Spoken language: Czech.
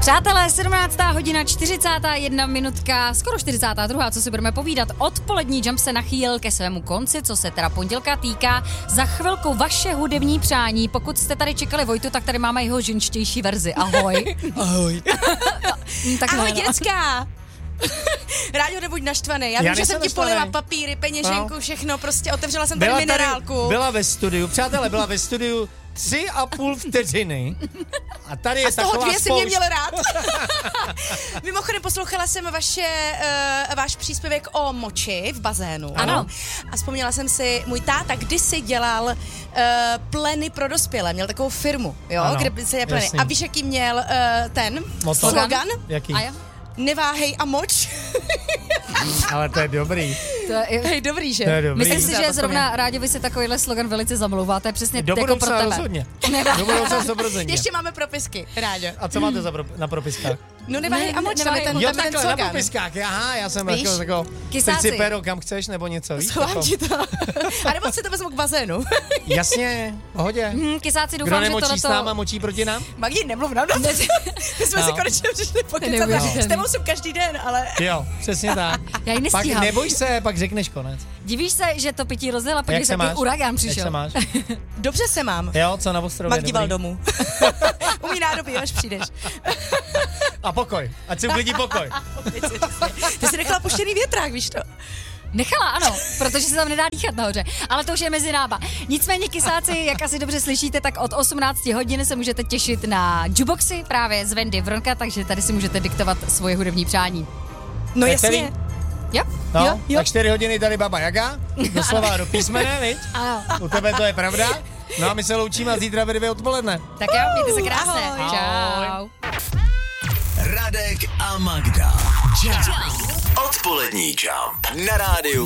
Přátelé, 17. hodina, 41 minutka, skoro 42, co si budeme povídat. Odpolední Jump se nachýlil ke svému konci, co se teda pondělka týká. Za chvilku vaše hudební přání. Pokud jste tady čekali Vojtu, tak tady máme jeho ženštější verzi. Ahoj. Ahoj. Tak Ahoj, děcka. Rádio, nebuď naštvaný. Já vím, že jsem ti polila papíry, peněženku, všechno, prostě otevřela jsem tady minerálku. Byla ve studiu, přátelé, byla ve studiu 3,5 vteřiny. A tady je taková taková spoušť. A z toho 2 si mě měl rád. Mimochodem poslouchala jsem váš příspěvek o moči v bazénu. Ano. A vzpomněla jsem si, můj táta kdysi dělal pleny pro dospělé. Měl takovou firmu, jo, ano, kde se je pleny. jasný. A víš, jaký měl ten slogan? Jaký? A jo? Neváhej a moč. Ale to je dobrý. Hej, dobrý, že? To je dobrý. Myslím si, že zrovna Ráďovi si takovýhle slogan velice zamlouvá. To je přesně Do jako pro budoucna tebe. rozhodně. Do budoucna 100%. Ještě máme propisky, Ráďo. A co máte na propiskách? No neváhej a moč, tam je ten Jo, ten takhle na slogan. propiskách. Aha, já jsem Víš? jako Kysáci. si pero, kam chceš, nebo něco, víš? Schovám Jako, ti to. A nebo si to vezmu k bazénu. jasně, pohodě. Kysáci, Kdo doufám, že nemočí s náma, tohleto... močí proti nám? Magdi, nemluv nám. My jsme si konečně přišli pokecat. Neuvěřitelný. S tebou jsem každý den, ale... Jo, přesně tak. Já ji Pak nestíhám. neboj se, pak řekneš konec. Divíš se, že to pití rozděla, Jak protože se taky máš? uragán Jak přišel. se máš? Dobře se mám. Jo, co na ostrově? Magdi val domů. Umí nádobí, až přijdeš. A pokoj. Ať si uklidí pokoj. Ty jsi nechala puštěný větrák, víš to? Nechala, ano, protože se tam nedá dýchat nahoře, ale to už je mezi náma. Nicméně, kysáci, jak asi dobře slyšíte, tak od 18 hodin se můžete těšit na jukeboxy právě z Wendy Vronka, takže tady si můžete diktovat svoje hudební přání. No Tak jasně. Jo? No, Jo. tak 4 hodiny tady Baba Jaga, doslova do písmene, viď? Ano. U tebe to je pravda. No a my se loučíme a zítra ve 2 odpoledne. Tak jo, mějte se krásně. Ahoj. Čau. Radek a Magda. Jump. Odpolední Jump na rádiu